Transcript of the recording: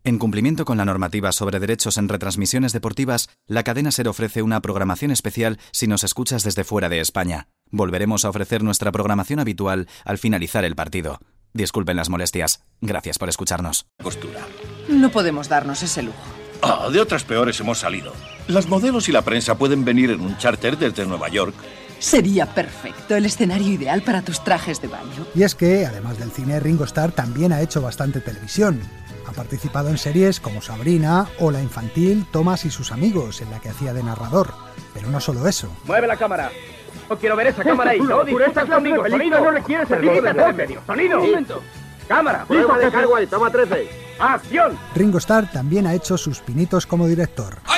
En cumplimiento con la normativa sobre derechos en retransmisiones deportivas, la cadena SER ofrece una programación especial si nos escuchas desde fuera de España. Volveremos a ofrecer nuestra programación habitual al finalizar el partido. Disculpen las molestias. Gracias por escucharnos. Postura. No podemos darnos ese lujo. De otras peores hemos salido. Las modelos y la prensa pueden venir en un charter desde Nueva York. Sería perfecto, el escenario ideal para tus trajes de baño. Y es que, además del cine, Ringo Starr también ha hecho bastante televisión. Ha participado en series como Sabrina o la infantil Thomas y sus amigos, en la que hacía de narrador. Pero no solo eso. ¡Mueve la cámara! ¡No quiero ver esa cámara ahí! ¡No discutas conmigo! ¡Sonido! ¡No le quieres servir de medio! ¡Sonido! ¡Un momento! ¡Cámara! ¡Prueba de cargo ahí! ¡Toma 13! ¡Acción! Ringo Starr también ha hecho sus pinitos como director.